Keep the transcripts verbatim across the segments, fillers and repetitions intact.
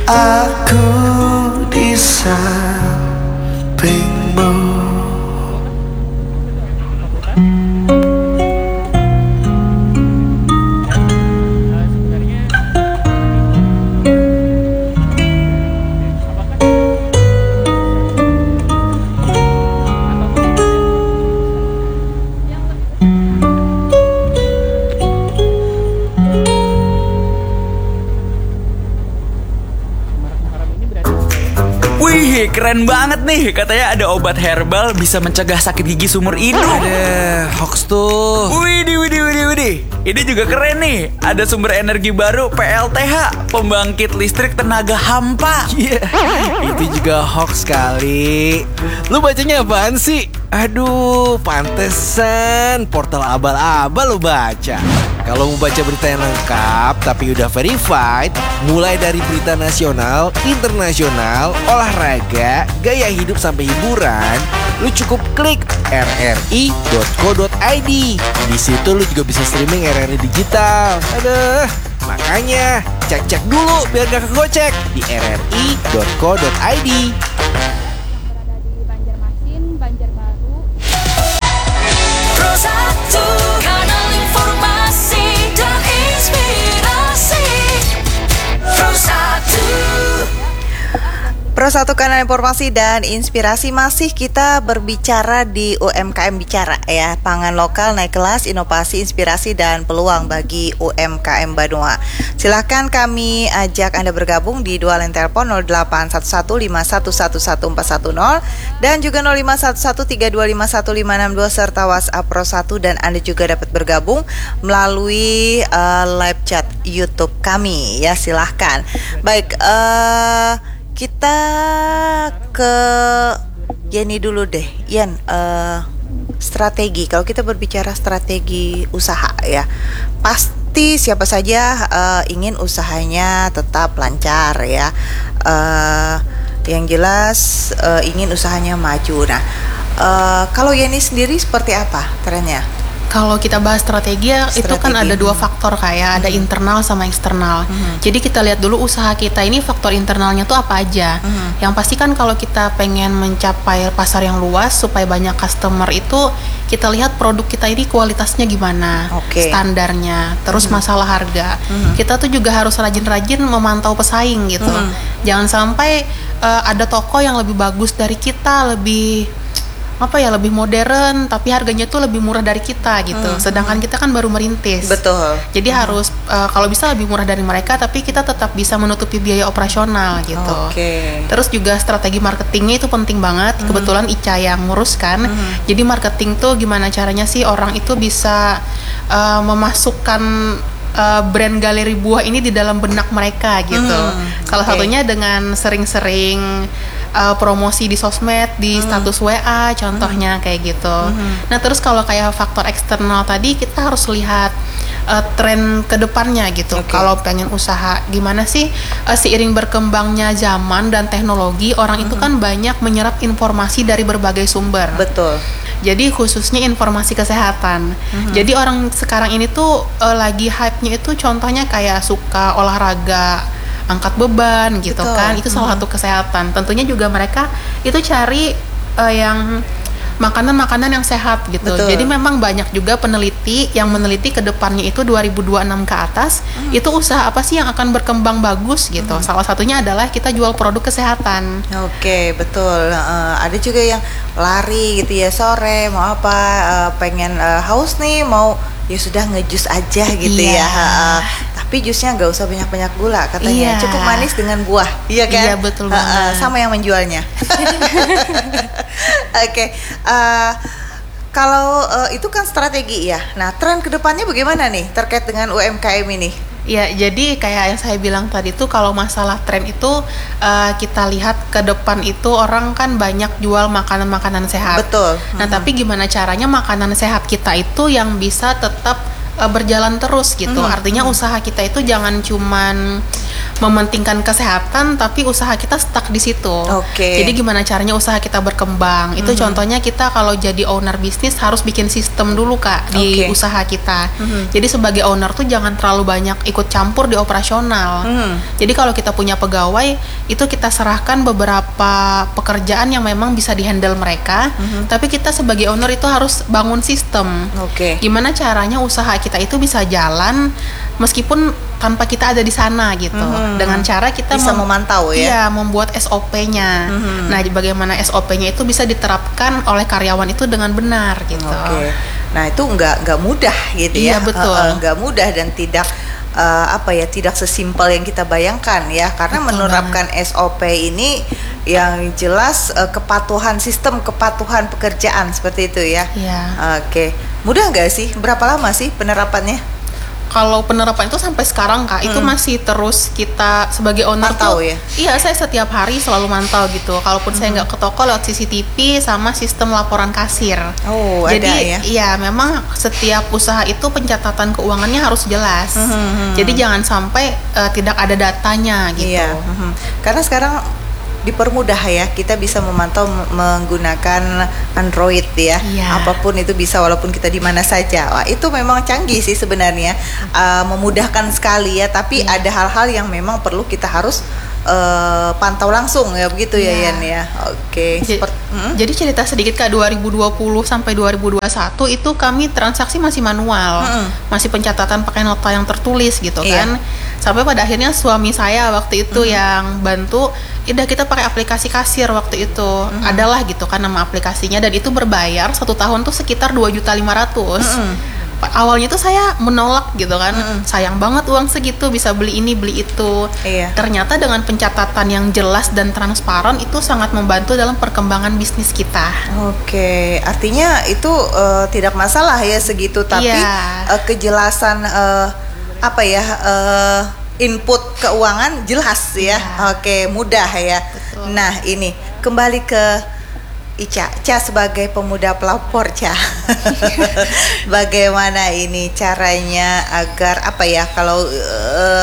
Aku di sampingmu. Wih, keren banget nih. Katanya ada obat herbal bisa mencegah sakit gigi seumur hidup. Ada hoax tuh. Widih, widih, widih, widih. Ini juga keren nih. Ada sumber energi baru P L T H, pembangkit listrik tenaga hampa. Iya, itu juga hoax kali. Lu bacanya apaan sih? Aduh, pantesan portal abal-abal lu baca. Kalau mau baca berita yang lengkap tapi udah verified, mulai dari berita nasional, internasional, olahraga, gaya hidup sampai hiburan, lu cukup klik r r i dot co dot i d. Di situ lu juga bisa streaming R R I digital. Aduh, makanya cek-cek dulu biar gak kegocek di r r i dot co dot i d. Pro satu Kanal Informasi dan Inspirasi. Masih kita berbicara di U M K M Bicara ya. Pangan lokal naik kelas, inovasi, inspirasi dan peluang bagi U M K M Banoa. Silahkan kami ajak Anda bergabung di dua line telepon nol delapan satu satu lima satu satu satu empat satu nol dan juga nol lima satu satu tiga dua lima satu lima enam dua serta WhatsApp Pro satu, dan Anda juga dapat bergabung melalui uh, live chat YouTube kami ya. Silahkan. Baik, uh, kita ke Yeni dulu deh. Yan, uh, strategi. Kalau kita berbicara strategi usaha ya, pasti siapa saja uh, ingin usahanya tetap lancar ya. Uh, yang jelas uh, ingin usahanya maju. Nah, uh, kalau Yeni sendiri seperti apa trennya? Kalau kita bahas strategi, strategi itu kan ada dua faktor kayak ada internal sama eksternal. Hmm. Jadi kita lihat dulu usaha kita ini faktor internalnya tuh apa aja. Hmm. Yang pasti kan kalau kita pengen mencapai pasar yang luas supaya banyak customer itu kita lihat produk kita ini kualitasnya gimana, okay. standarnya, terus hmm. masalah harga. Hmm. Kita tuh juga harus rajin-rajin memantau pesaing gitu. Hmm. Jangan sampai uh, ada toko yang lebih bagus dari kita, lebih apa ya lebih modern tapi harganya tuh lebih murah dari kita gitu. Hmm. Sedangkan kita kan baru merintis. Betul. Jadi hmm. harus uh, kalau bisa lebih murah dari mereka tapi kita tetap bisa menutupi biaya operasional gitu. Oke. Okay. Terus juga strategi marketingnya itu penting banget. Hmm. Kebetulan Ica yang ngurus kan. Hmm. Jadi marketing tuh gimana caranya sih orang itu bisa uh, memasukkan uh, brand galeri buah ini di dalam benak mereka gitu. Hmm. Salah okay. satunya dengan sering-sering Uh, promosi di sosmed, di hmm. status W A contohnya hmm. kayak gitu. Hmm. Nah terus kalau kayak faktor eksternal tadi kita harus lihat uh, tren kedepannya gitu. Okay. Kalau pengen usaha gimana sih uh, seiring berkembangnya zaman dan teknologi orang hmm. itu kan banyak menyerap informasi dari berbagai sumber. Betul. Jadi khususnya informasi kesehatan. Hmm. Jadi orang sekarang ini tuh uh, lagi hype-nya itu contohnya kayak suka olahraga, angkat beban gitu. Betul. Kan itu salah satu kesehatan. Tentunya juga mereka itu cari uh, yang makanan-makanan yang sehat gitu. Betul. Jadi memang banyak juga peneliti yang meneliti ke depannya itu dua ribu dua puluh enam ke atas hmm. itu usaha apa sih yang akan berkembang bagus gitu. Hmm. Salah satunya adalah kita jual produk kesehatan. Oke, betul. Uh, ada juga yang lari gitu ya sore mau apa uh, pengen uh, haus nih mau ya sudah ngejus aja gitu yeah. ya. Uh, tapi jusnya nggak usah banyak-banyak gula katanya, iya. cukup manis dengan buah, iya kan? Iya betul banget. Uh, uh, sama yang menjualnya. Oke, okay. uh, kalau uh, itu kan strategi ya. Nah, tren kedepannya bagaimana nih terkait dengan U M K M ini? Ya, jadi kayak yang saya bilang tadi tuh kalau masalah tren itu uh, kita lihat ke depan itu orang kan banyak jual makanan-makanan sehat. Betul. Nah, hmm. tapi gimana caranya makanan sehat kita itu yang bisa tetap berjalan terus gitu. Hmm. Artinya hmm. usaha kita itu jangan cuman mementingkan kesehatan tapi usaha kita stuck di situ. Oke. Jadi gimana caranya usaha kita berkembang? Itu Mhm. contohnya kita kalau jadi owner bisnis harus bikin sistem dulu Kak di Oke. usaha kita. Mhm. Jadi sebagai owner tuh jangan terlalu banyak ikut campur di operasional. Mhm. Jadi kalau kita punya pegawai itu kita serahkan beberapa pekerjaan yang memang bisa dihandle mereka. Mhm. Tapi kita sebagai owner itu harus bangun sistem. Oke. Gimana caranya usaha kita itu bisa jalan meskipun tanpa kita ada di sana gitu. Mhm. Dengan cara kita Bisa mem- memantau ya? Iya, membuat S O P-nya. Mhm. Nah, bagaimana S O P-nya itu bisa diterapkan oleh karyawan itu dengan benar gitu. Oke. Nah itu nggak nggak mudah gitu Iya, ya. betul. Eh, eh, nggak mudah dan tidak eh, apa ya tidak sesimpel yang kita bayangkan ya. Karena Betul menerapkan S O P ini yang jelas eh, kepatuhan sistem kepatuhan pekerjaan seperti itu ya. Iya. Oke. Mudah nggak sih? Berapa lama sih penerapannya? Kalau penerapan itu sampai sekarang Kak, itu Hmm. masih terus kita sebagai owner Pantau tuh. ya? Iya, saya setiap hari selalu mantau gitu. Kalaupun saya nggak ke toko lewat C C T V sama sistem laporan kasir. Oh, Jadi ada ya. iya memang setiap usaha itu pencatatan keuangannya harus jelas. Mhm, mhm. Jadi jangan sampai eh, tidak ada datanya gitu. Iya. mhm. Karena sekarang dipermudah ya, kita bisa memantau m- menggunakan Android ya. Iya. Apapun itu bisa walaupun kita di mana saja. Wah, itu memang canggih sih sebenarnya. Uh, memudahkan sekali ya, tapi Iya. ada hal-hal yang memang perlu kita harus uh, pantau langsung ya begitu ya Iya. Yan ya. Oke. Ja- Sepert- mm, Jadi cerita sedikit Kak, dua ribu dua puluh sampai dua ribu dua puluh satu itu kami transaksi masih manual. Mm-mm. Masih pencatatan pakai nota yang tertulis gitu Iya. kan. Sampai pada akhirnya suami saya waktu itu yang bantu, udah kita pakai aplikasi kasir waktu itu. Adalah gitu kan nama aplikasinya dan itu berbayar satu tahun tuh sekitar dua juta lima ratus. Mm-mm. Awalnya tuh saya menolak gitu kan. Mm-mm. Sayang banget uang segitu bisa beli ini beli itu. Iya. Ternyata dengan pencatatan yang jelas dan transparan itu sangat membantu dalam perkembangan bisnis kita. Oke, artinya itu eh, tidak masalah ya segitu, tapi Iya. eh, kejelasan eh, apa ya eh, input keuangan jelas ya. Iya. Oke, mudah ya. Betul. Nah ini kembali ke Ica, Ca sebagai pemuda pelapor Ca. Bagaimana ini caranya agar apa ya kalau eh,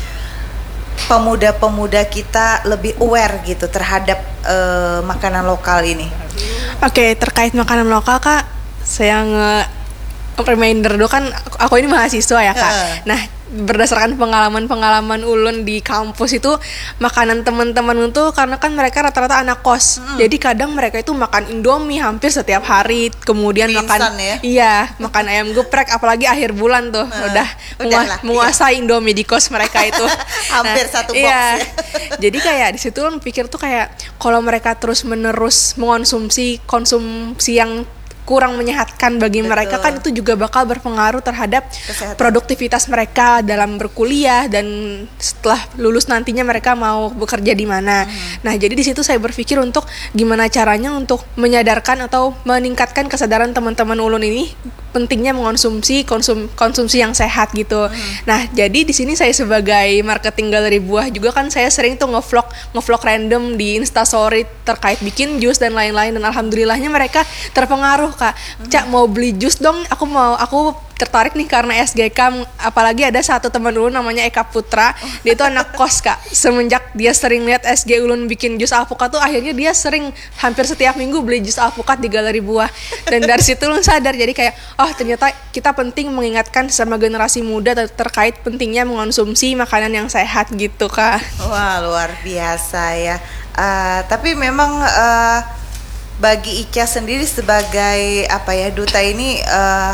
pemuda-pemuda kita lebih aware gitu terhadap eh, makanan lokal ini. Oke, terkait makanan lokal Kak, saya nge reminder dulu kan aku, aku ini mahasiswa ya Kak. Heeh. Nah, berdasarkan pengalaman-pengalaman ulun di kampus itu makanan teman-teman itu karena kan mereka rata-rata anak kos. Jadi kadang mereka itu makan Indomie hampir setiap hari, kemudian Mie makan instan ya? iya, makan ayam geprek apalagi akhir bulan tuh. Heeh. Udah Udahlah, menguas- menguasai Indomie di kos mereka itu. Hampir satu box iya. ya. Jadi kayak di situ kan pikir tuh kayak kalau mereka terus-menerus mengonsumsi konsumsi yang kurang menyehatkan bagi Betul. mereka kan itu juga bakal berpengaruh terhadap Kesehatan. produktivitas mereka dalam berkuliah dan setelah lulus nantinya mereka mau bekerja di mana. Nah, jadi di situ saya berpikir untuk gimana caranya untuk menyadarkan atau meningkatkan kesadaran teman-teman ulun ini pentingnya mengonsumsi konsum konsumsi yang sehat gitu. Nah, jadi di sini saya sebagai marketing galeri buah juga kan saya sering tuh ngevlog ngevlog random di Instastory terkait bikin jus dan lain-lain dan alhamdulillahnya mereka terpengaruh Kak. Cak mau beli jus dong, aku mau aku tertarik nih karena S G K, apalagi ada satu teman ulun namanya Eka Putra, dia itu anak kos Kak. Semenjak dia sering lihat S G ulun bikin jus alpukat tuh akhirnya dia sering hampir setiap minggu beli jus alpukat di galeri buah. Dan dari situ ulun sadar jadi kayak oh ternyata kita penting mengingatkan sama generasi muda ter- terkait pentingnya mengonsumsi makanan yang sehat gitu Kak. Wah luar biasa ya. Eh, tapi memang eh, bagi Ica sendiri sebagai apa ya duta ini eh,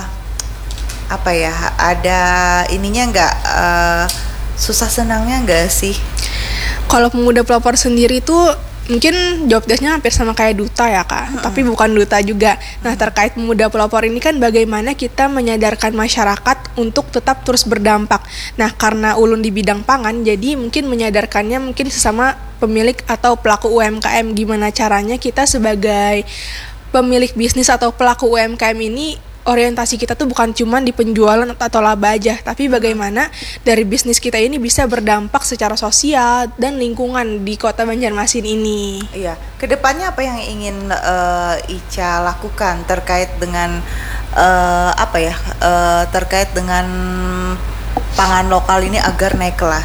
apa ya ada ininya nggak eh, susah senangnya nggak sih? Kalau pemuda pelopor sendiri tuh mungkin job desk-nya hampir sama kayak duta ya Kak, tapi bukan duta juga. Nah, terkait pemuda pelopor ini kan bagaimana kita menyadarkan masyarakat untuk tetap terus berdampak. Nah, karena ulun di bidang pangan, jadi mungkin menyadarkannya mungkin sesama pemilik atau pelaku U M K M gimana caranya kita sebagai pemilik bisnis atau pelaku U M K M ini orientasi kita tuh bukan cuma di penjualan atau laba aja, tapi bagaimana dari bisnis kita ini bisa berdampak secara sosial dan lingkungan di kota Banjarmasin ini. Iya. Kedepannya apa yang ingin eh, Ica lakukan terkait dengan eh, apa ya eh, terkait dengan pangan lokal ini agar naik kelas?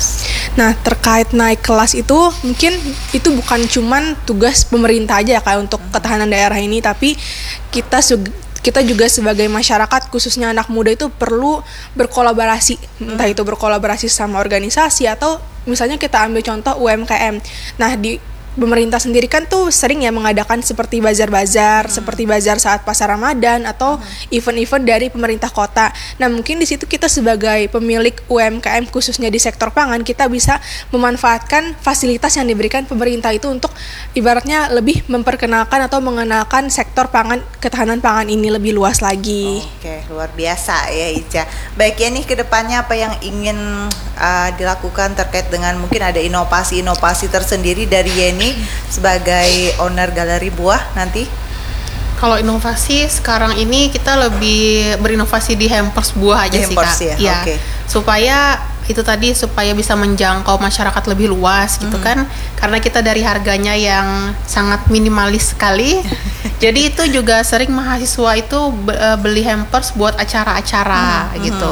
Nah, terkait naik kelas itu mungkin itu bukan cuman tugas pemerintah aja ya kayak untuk ketahanan daerah ini, tapi kita sug- kita juga sebagai masyarakat khususnya anak muda itu perlu berkolaborasi, entah itu berkolaborasi sama organisasi atau misalnya kita ambil contoh U M K M. Nah, di pemerintah sendiri kan tuh sering ya mengadakan seperti bazar-bazar, hmm. seperti bazar saat pasar Ramadan atau hmm. event-event dari pemerintah kota. Nah, mungkin di situ kita sebagai pemilik U M K M khususnya di sektor pangan, kita bisa memanfaatkan fasilitas yang diberikan pemerintah itu untuk ibaratnya lebih memperkenalkan atau mengenalkan sektor pangan, ketahanan pangan ini lebih luas lagi. Oke, luar biasa ya Ica. Baik ya nih ke depannya apa yang ingin uh, dilakukan terkait dengan mungkin ada inovasi-inovasi tersendiri dari Yeni sebagai owner galeri buah nanti? Kalau inovasi sekarang ini kita lebih berinovasi di hampers buah aja Di sih hampers Kak. ya? Iya. Oke. Supaya itu tadi supaya bisa menjangkau masyarakat lebih luas gitu kan. Karena kita dari harganya yang sangat minimalis sekali. Jadi itu juga sering mahasiswa itu be- beli hampers buat acara-acara Hmm, gitu.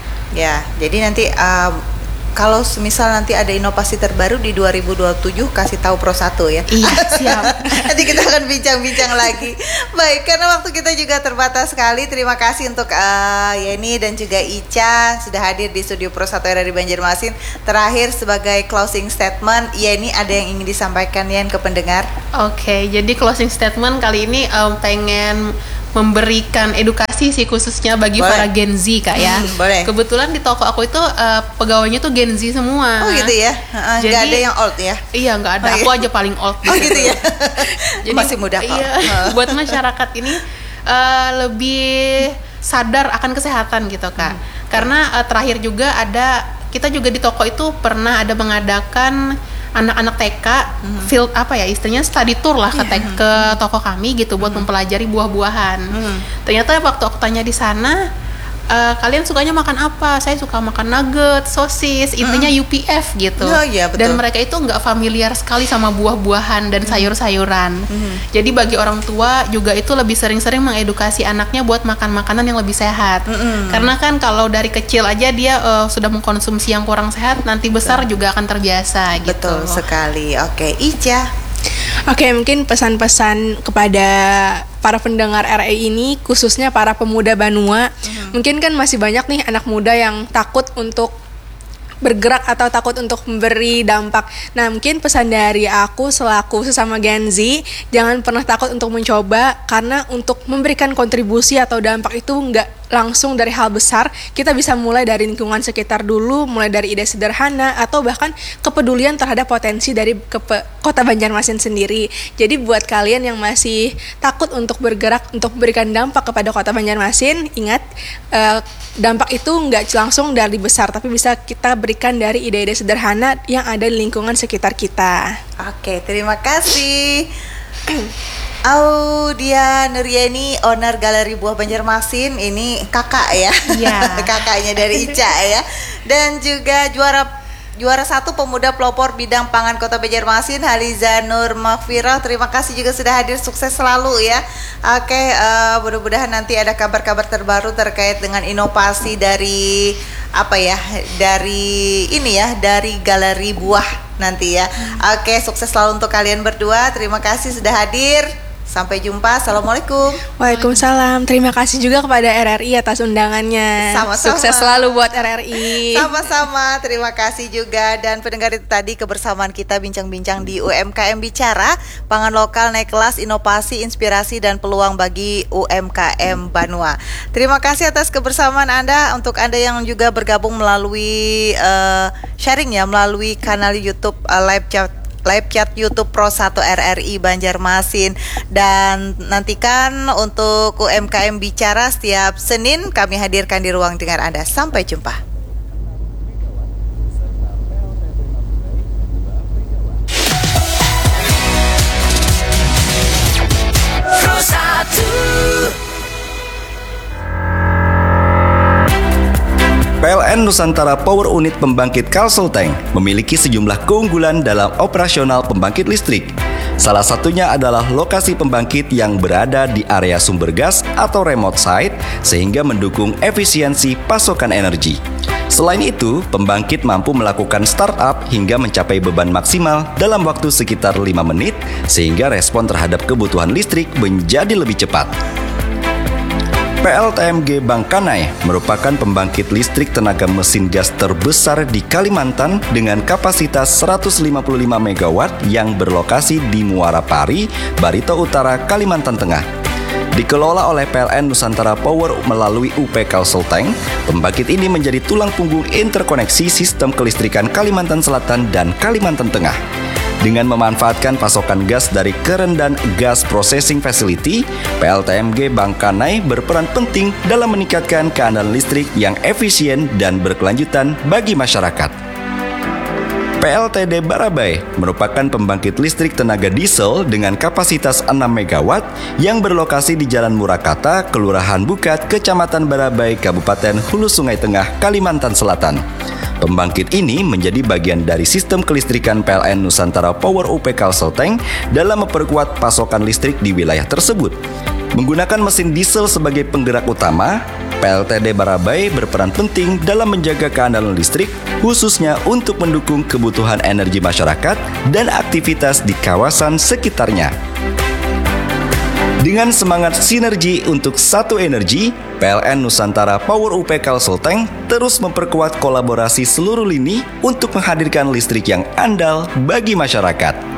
Ya, jadi nanti uh, kalau semisal nanti ada inovasi terbaru di dua ribu dua puluh tujuh kasih tahu Pro satu ya. Iya, siap. Nanti kita akan bincang-bincang lagi. Baik, karena waktu kita juga terbatas sekali. Terima kasih untuk uh, Yeni dan juga Ica sudah hadir di studio Pro satu R R I Banjarmasin. Terakhir sebagai closing statement, Yeni ada yang ingin disampaikan Yen ke pendengar? Oke, jadi closing statement kali ini um, pengen memberikan edukasi sih khususnya bagi Boleh. para Gen Z Kak ya. Hmm, boleh. Kebetulan di toko aku itu uh, pegawainya tuh Gen Z semua. Oh gitu ya? Uh, Jadi- nggak ada yang old ya? Iya nggak ada, Oh, iya. aku aja paling old. Oh gitu ya? Jadi, Masih muda kok. Iya, Uh. buat masyarakat ini uh, lebih sadar akan kesehatan gitu Kak. Karena uh, terakhir juga ada, kita juga di toko itu pernah ada mengadakan anak-anak T K Hmm. field apa ya istilahnya study tour lah ke, te- ke toko kami gitu buat mempelajari buah-buahan. Hmm. Ternyata waktu aku tanya di sana, "Eh, kalian sukanya makan apa?" Saya suka makan nugget, sosis, intinya U P F gitu. Oh, iya, betul. Dan mereka itu nggak familiar sekali sama buah-buahan dan sayur-sayuran. Jadi bagi orang tua juga itu lebih sering-sering mengedukasi anaknya buat makan makanan yang lebih sehat. Karena kan kalau dari kecil aja dia eh, sudah mengkonsumsi yang kurang sehat, nanti besar juga akan terbiasa gitu. Betul sekali. Oke, Ica. Oke, mungkin pesan-pesan kepada para pendengar R R I ini, khususnya para pemuda Banua. Mungkin kan masih banyak nih anak muda yang takut untuk bergerak atau takut untuk memberi dampak. Nah, mungkin pesan dari aku selaku sesama Gen Z, jangan pernah takut untuk mencoba, karena untuk memberikan kontribusi atau dampak itu nggak langsung dari hal besar. Kita bisa mulai dari lingkungan sekitar dulu, mulai dari ide sederhana atau bahkan kepedulian terhadap potensi dari kepe- kota Banjarmasin sendiri. Jadi buat kalian yang masih takut untuk bergerak untuk memberikan dampak kepada kota Banjarmasin, ingat eh, dampak itu nggak langsung dari besar, tapi bisa kita berikan dari ide-ide sederhana yang ada di lingkungan sekitar kita. Oke, terima kasih. Audia Nuryeni, owner Galeri Buah Banjarmasin. Ini kakak ya, Iya. kakaknya dari Ica ya. Dan juga juara juara satu pemuda pelopor bidang pangan Kota Banjarmasin, Haliza Nur Mahfirah. Terima kasih juga sudah hadir, sukses selalu ya. Oke, eh, mudah-mudahan nanti ada kabar-kabar terbaru terkait dengan inovasi dari apa ya, dari ini ya, dari Galeri Buah nanti ya. Oke, sukses selalu untuk kalian berdua. Terima kasih sudah hadir. Sampai jumpa. Assalamualaikum. Waalaikumsalam. Terima kasih juga kepada R R I atas undangannya. Sama-sama. Sukses selalu buat R R I. Sama-sama, terima kasih juga. Dan pendengar itu tadi kebersamaan kita bincang-bincang di U M K M Bicara, pangan lokal naik kelas, inovasi, inspirasi, dan peluang bagi U M K M Banua. Terima kasih atas kebersamaan Anda. Untuk Anda yang juga bergabung melalui uh, sharing ya, melalui kanal YouTube uh, live chat live chat YouTube Pro satu R R I Banjarmasin. Dan nantikan untuk U M K M Bicara setiap Senin kami hadirkan di ruang dengar Anda. Sampai jumpa. Pro satu. P L N Nusantara Power Unit Pembangkit Kalsel Tank memiliki sejumlah keunggulan dalam operasional pembangkit listrik. Salah satunya adalah lokasi pembangkit yang berada di area sumber gas atau remote site sehingga mendukung efisiensi pasokan energi. Selain itu, pembangkit mampu melakukan startup hingga mencapai beban maksimal dalam waktu sekitar lima menit, sehingga respon terhadap kebutuhan listrik menjadi lebih cepat. P L T M G Bangkanai merupakan pembangkit listrik tenaga mesin gas terbesar di Kalimantan dengan kapasitas seratus lima puluh lima megawatt yang berlokasi di Muara Pari, Barito Utara, Kalimantan Tengah. Dikelola oleh P L N Nusantara Power melalui U P Kalselteng, pembangkit ini menjadi tulang punggung interkoneksi sistem kelistrikan Kalimantan Selatan dan Kalimantan Tengah. Dengan memanfaatkan pasokan gas dari Kerendan Gas Processing Facility, P L T M G Bangkanai berperan penting dalam meningkatkan keandalan listrik yang efisien dan berkelanjutan bagi masyarakat. P L T D Barabai merupakan pembangkit listrik tenaga diesel dengan kapasitas enam megawatt yang berlokasi di Jalan Murakata, Kelurahan Bukat, Kecamatan Barabai, Kabupaten Hulu Sungai Tengah, Kalimantan Selatan. Pembangkit ini menjadi bagian dari sistem kelistrikan P L N Nusantara Power U P Kalselteng dalam memperkuat pasokan listrik di wilayah tersebut. Menggunakan mesin diesel sebagai penggerak utama, P L T D Barabai berperan penting dalam menjaga keandalan listrik, khususnya untuk mendukung kebutuhan energi masyarakat dan aktivitas di kawasan sekitarnya. Dengan semangat sinergi untuk satu energi, P L N Nusantara Power U P Kalselteng terus memperkuat kolaborasi seluruh lini untuk menghadirkan listrik yang andal bagi masyarakat.